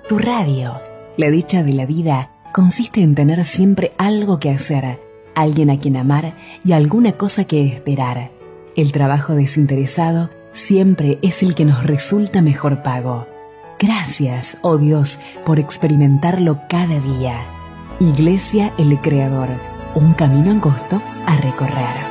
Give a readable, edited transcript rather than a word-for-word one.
Tu radio. La dicha de la vida consiste en tener siempre algo que hacer, alguien a quien amar y alguna cosa que esperar. El trabajo desinteresado siempre es el que nos resulta mejor pago. Gracias, oh Dios, por experimentarlo cada día. Iglesia El Creador, un camino angosto a recorrer.